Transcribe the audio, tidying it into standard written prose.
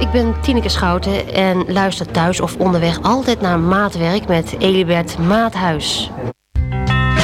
ik ben Tineke Schouten en luister thuis of onderweg altijd naar Maatwerk met Elibert Maathuis.